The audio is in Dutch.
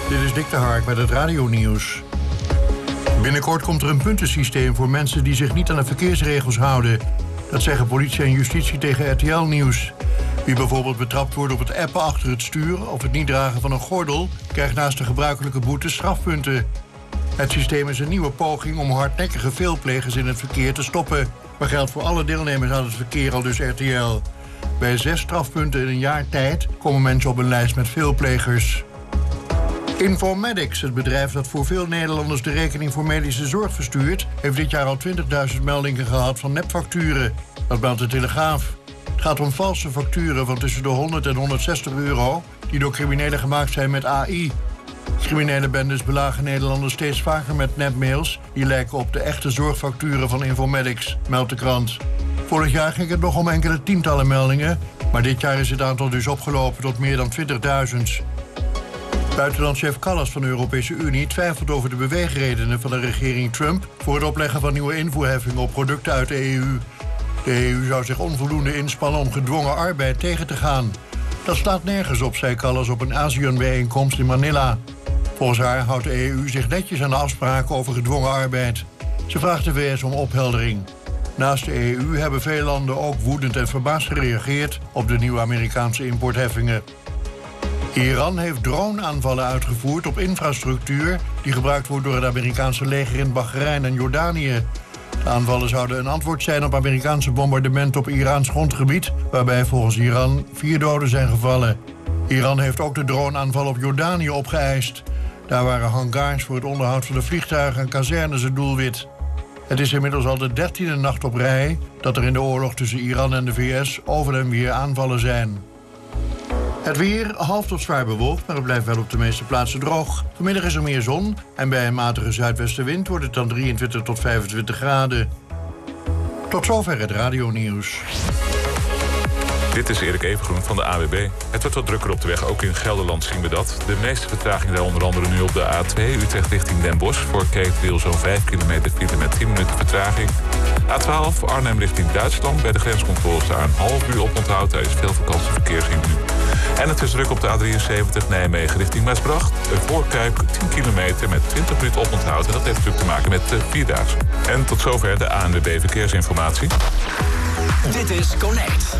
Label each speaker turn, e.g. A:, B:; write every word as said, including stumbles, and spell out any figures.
A: Dit is Dick de Hark met het radionieuws. Binnenkort komt er een puntensysteem voor mensen die zich niet aan de verkeersregels houden. Dat zeggen politie en justitie tegen R T L Nieuws. Wie bijvoorbeeld betrapt wordt op het appen achter het stuur of het niet dragen van een gordel, krijgt naast de gebruikelijke boete strafpunten. Het systeem is een nieuwe poging om hardnekkige veelplegers in het verkeer te stoppen. Maar geldt voor alle deelnemers aan het verkeer, al dus R T L. Bij zes strafpunten in een jaar tijd komen mensen op een lijst met veelplegers. Informatics, het bedrijf dat voor veel Nederlanders de rekening voor medische zorg verstuurt, heeft dit jaar al twintigduizend meldingen gehad van nepfacturen. Dat meldt de Telegraaf. Het gaat om valse facturen van tussen de honderd en honderdzestig euro... die door criminelen gemaakt zijn met A I. Criminele bendes belagen Nederlanders steeds vaker met nepmails die lijken op de echte zorgfacturen van Informatics, meldt de krant. Vorig jaar ging het nog om enkele tientallen meldingen, maar dit jaar is het aantal dus opgelopen tot meer dan twintigduizend. Buitenlandchef Kallas van de Europese Unie twijfelt over de beweegredenen van de regering Trump voor het opleggen van nieuwe invoerheffingen op producten uit de E U. De E U zou zich onvoldoende inspannen om gedwongen arbeid tegen te gaan. Dat staat nergens op, zei Kallas op een ASEAN-bijeenkomst in Manila. Volgens haar houdt de E U zich netjes aan de afspraken over gedwongen arbeid. Ze vraagt de V S om opheldering. Naast de E U hebben veel landen ook woedend en verbaasd gereageerd op de nieuwe Amerikaanse importheffingen. Iran heeft droneaanvallen uitgevoerd op infrastructuur die gebruikt wordt door het Amerikaanse leger in Bahrein en Jordanië. De aanvallen zouden een antwoord zijn op Amerikaanse bombardementen op Iraans grondgebied, waarbij volgens Iran vier doden zijn gevallen. Iran heeft ook de droneaanval op Jordanië opgeëist. Daar waren hangars voor het onderhoud van de vliegtuigen en kazernes het doelwit. Het is inmiddels al de dertiende nacht op rij dat er in de oorlog tussen Iran en de V S over en weer aanvallen zijn. Het weer, half tot zwaar bewolkt, maar het blijft wel op de meeste plaatsen droog. Vanmiddag is er meer zon en bij een matige zuidwestenwind wordt het dan drieëntwintig tot vijfentwintig graden. Tot zover het radionieuws.
B: Dit is Erik Evengroen van de A W B. Het wordt wat drukker op de weg, ook in Gelderland zien we dat. De meeste vertraging daar onder andere nu op de A twee, Utrecht richting Den Bosch. Voor Keetwiel zo'n vijf kilometer file met tien minuten vertraging. A twaalf, Arnhem richting Duitsland. Bij de grenscontroles daar een half uur op onthoud. Daar is veel vakantieverkeer zien nu. En het is druk op de A drieënzeventig, Nijmegen richting Maasbracht. Voor Kuik tien kilometer met twintig minuten op onthoud. En dat heeft natuurlijk te maken met de Vierdaagse. En tot zover de A N W B Verkeersinformatie.
C: Dit is Connect.